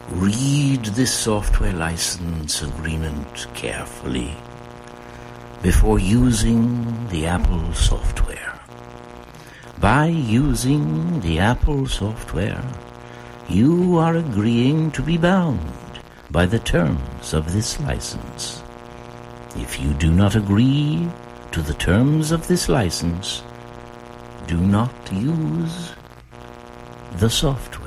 Read this software license agreement carefully before using the Apple software. By using the Apple software, you are agreeing to be bound by the terms of this license. If you do not agree to the terms of this license, do not use the software.